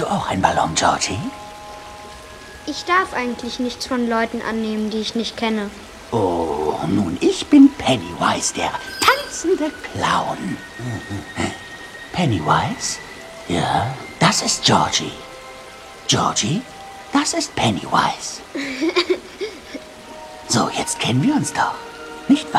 du auch einen Ballon, Georgie? Ich darf eigentlich nichts von Leuten annehmen, die ich nicht kenne. Oh, nun, ich bin Pennywise, der tanzende Clown. Pennywise? Ja, das ist Georgie. Georgie, das ist Pennywise. So, jetzt kennen wir uns doch, nicht wahr?